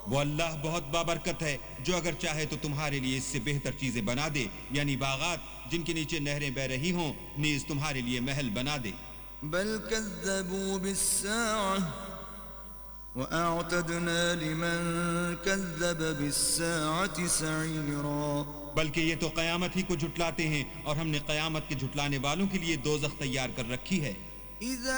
वो अल्लाह बहुत बाबरकत है जो अगर चाहे तो तुम्हारे लिए इससे बेहतर चीजें बना दे, यानी बागात जिनके नीचे नहरें बह रही हों, नीज तुम्हारे लिए महल बना दे। बल कज़्ज़बू बिस्साअह वअअतदना लिमन कज़्ज़ब बिस्साअति सईरा। बल्कि ये तो क़यामत ही को झुटलाते हैं और हमने क़यामत के झुटलाने वालों के लिए दोज़ख तैयार कर रखी है।